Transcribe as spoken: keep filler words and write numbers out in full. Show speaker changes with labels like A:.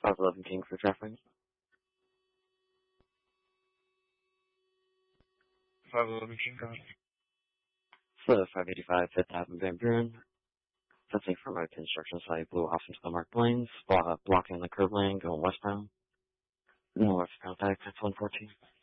A: five eleven King for traffic.
B: five eleven King, go ahead.
A: So five eighty-five Fifth Avenue, Van Buren. Sensing from a construction site blew off into the marked lanes, blo- blocking the curb lane going westbound. North contact six one fourteen.